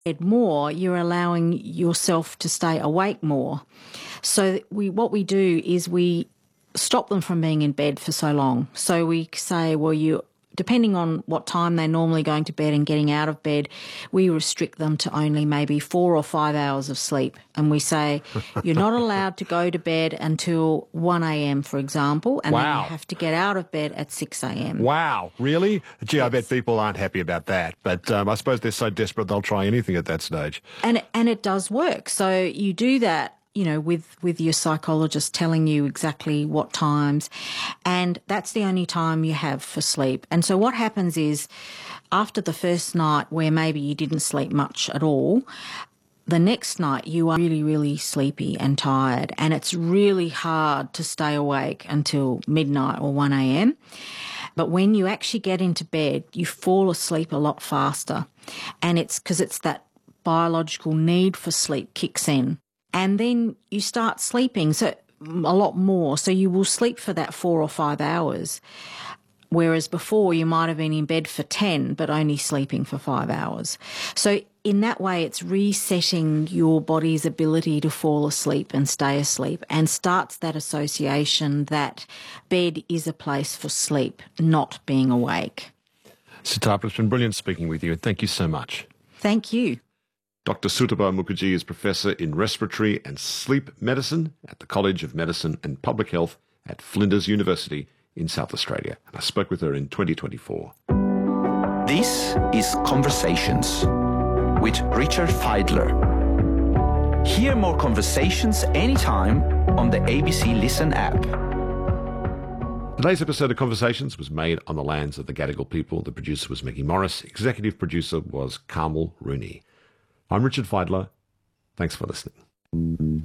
more, you're allowing yourself to stay awake more. So what we do is we stop them from being in bed for so long. So we say, well, depending on what time they're normally going to bed and getting out of bed, we restrict them to only maybe 4 or 5 hours of sleep. And we say, you're not allowed to go to bed until 1 a.m., for example, and then you have to get out of bed at 6 a.m. Wow, really? Gee, I bet people aren't happy about that. But I suppose they're so desperate they'll try anything at that stage. And it does work. So you do that, with your psychologist telling you exactly what times, and that's the only time you have for sleep. And so what happens is, after the first night where maybe you didn't sleep much at all, the next night you are really, really sleepy and tired, and it's really hard to stay awake until midnight or 1 a.m. But when you actually get into bed, you fall asleep a lot faster, and it's because it's that biological need for sleep kicks in. And then you start sleeping a lot more. So you will sleep for that 4 or 5 hours, whereas before you might have been in bed for 10 but only sleeping for 5 hours. So in that way, it's resetting your body's ability to fall asleep and stay asleep, and starts that association that bed is a place for sleep, not being awake. Sutapa, it's been brilliant speaking with you, and thank you so much. Thank you. Dr. Sutapa Mukherjee is Professor in Respiratory and Sleep Medicine at the College of Medicine and Public Health at Flinders University in South Australia. And I spoke with her in 2024. This is Conversations with Richard Fidler. Hear more conversations anytime on the ABC Listen app. Today's episode of Conversations was made on the lands of the Gadigal people. The producer was Maggie Morris. Executive producer was Carmel Rooney. I'm Richard Fidler. Thanks for listening.